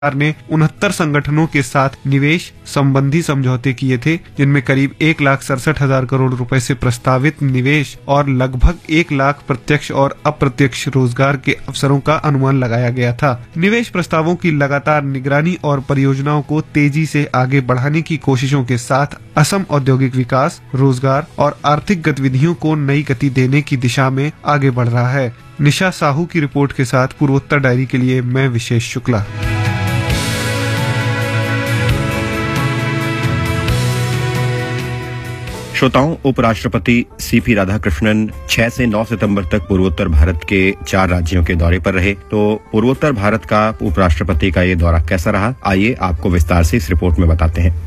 सरकार ने 69 संगठनों के साथ निवेश संबंधी समझौते किए थे, जिनमें करीब 1,67,000 करोड़ रुपए से प्रस्तावित निवेश और लगभग 1 लाख प्रत्यक्ष और अप्रत्यक्ष रोजगार के अवसरों का अनुमान लगाया गया था। निवेश प्रस्तावों की लगातार निगरानी और परियोजनाओं को तेजी से आगे बढ़ाने की कोशिशों के साथ असम औद्योगिक विकास, रोजगार और आर्थिक गतिविधियों को नई गति देने की दिशा में आगे बढ़ रहा है। निशा साहू की रिपोर्ट के साथ पूर्वोत्तर डायरी के लिए मैं विशेष शुक्ला। श्रोताओं, उपराष्ट्रपति सीपी राधाकृष्णन 6 से 9 सितंबर तक पूर्वोत्तर भारत के 4 राज्यों के दौरे पर रहे। तो पूर्वोत्तर भारत का उपराष्ट्रपति का ये दौरा कैसा रहा, आइए आपको विस्तार से इस रिपोर्ट में बताते हैं।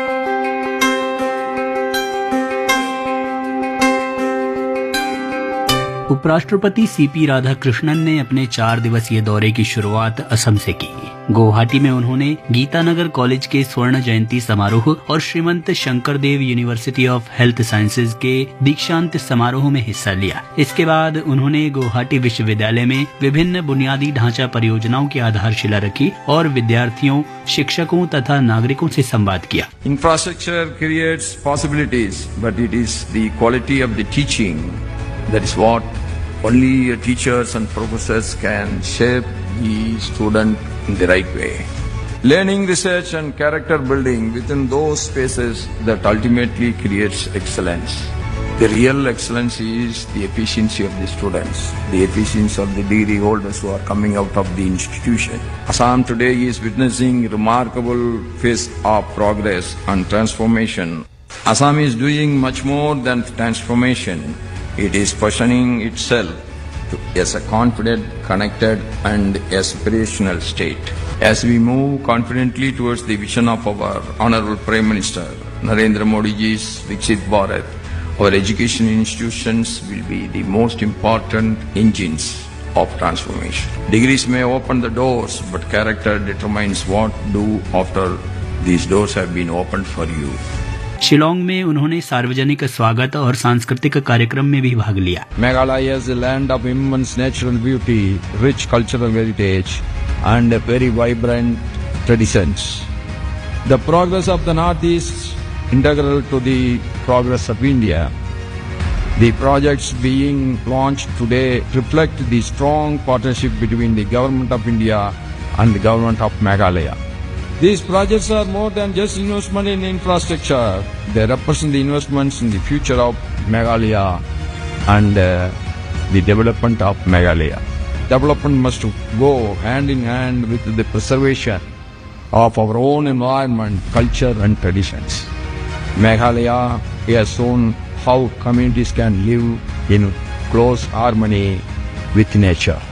उपराष्ट्रपति सीपी राधाकृष्णन ने अपने 4 दिवसीय दौरे की शुरुआत असम से की। गुवाहाटी में उन्होंने गीतानगर कॉलेज के स्वर्ण जयंती समारोह और श्रीमंत Shankardev university of health sciences के दीक्षांत समारोह में हिस्सा लिया। इसके बाद उन्होंने गुवाहाटी विश्वविद्यालय में विभिन्न बुनियादी ढांचा परियोजनाओं की आधारशिला रखी और विद्यार्थियों, शिक्षकों तथा नागरिकों से संवाद किया। Infrastructure creates possibilities, but it is the quality of the teaching that is what only teachers and professors can shape the student in the right way. Learning, research and character building within those spaces that ultimately creates excellence. The real excellence is the efficiency of the students, the efficiency of the degree holders who are coming out of the institution. Assam today is witnessing remarkable phase of progress and transformation. Assam is doing much more than transformation. It is positioning itself as a confident, connected and aspirational state. As we move confidently towards the vision of our Honorable Prime Minister Narendra Modi ji's Viksit Bharat, our education institutions will be the most important engines of transformation. Degrees may open the doors, but character determines what to do after these doors have been opened for you. Shillong में उन्होंने सार्वजनिक स्वागत और सांस्कृतिक कार्यक्रम में भी भाग लिया। Meghalaya is a land of immense natural beauty, rich cultural heritage and very vibrant traditions. The progress of the North is integral to the progress of India. The projects being launched today reflect the strong partnership between the Government of India and the Government of Meghalaya. These projects are more than just investment in infrastructure. They represent the investments in the future of Meghalaya and the development of Meghalaya. Development must go hand in hand with the preservation of our own environment, culture and traditions. Meghalaya has shown how communities can live in close harmony with nature.